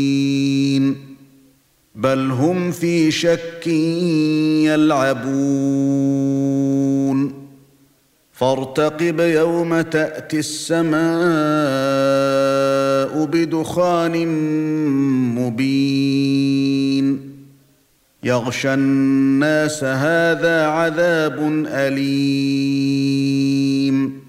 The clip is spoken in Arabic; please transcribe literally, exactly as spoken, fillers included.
بل هم في شك يلعبون فارتقب يوم تأتي السماء بدخان مبين يغشى الناس هذا عذاب أليم